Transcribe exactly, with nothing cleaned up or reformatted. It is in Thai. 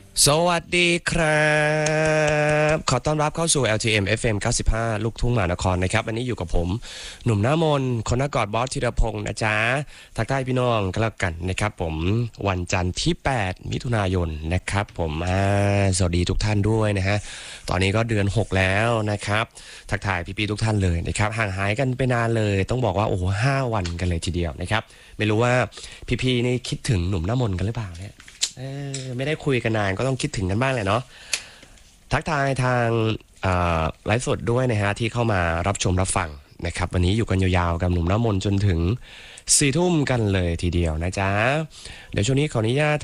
สวัสดีครับขอต้อนรับเข้าสู่ แอล ที เอ็ม เอฟ เอ็ม เก้าสิบห้า ลูกทุ่งมหานครนะครับวันนี้อยู่กับผมหนุ่มหน้ามนคนนักกอดบอสธีรพงศ์นะจ๊ะทักทายพี่น้องก็แล้วกันนะครับผมวันจันทร์ที่แปดมิถุนายนนะครับผมอ่าสวัสดีทุกท่านด้วยนะฮะตอนนี้ก็เดือนหกแล้วนะครับทักทายพี่ๆทุกท่านเลยนะครับห่างหายกันไปนานเลยต้องบอกว่าโอ้โหห้าวันกันเลยทีเดียวนะครับไม่รู้ว่าพี่ๆนี่คิดถึงหนุ่มหน้ามนกันหรือเปล่าเนี่ยเออไม่ได้คุยกันนานก็ต้องคิดถึงกันบ้างแหละเนาะทักทายทางไลฟ์สดด้วยนะฮะที่เข้ามารับชมรับฟังนะครับวันนี้อยู่กันยาวๆกับหนุ่มน้ำมนต์จนถึงสี่ทุ่มกันเลยทีเดียวนะจ๊ะเดี๋ยวช่วงนี้ขออนุญาต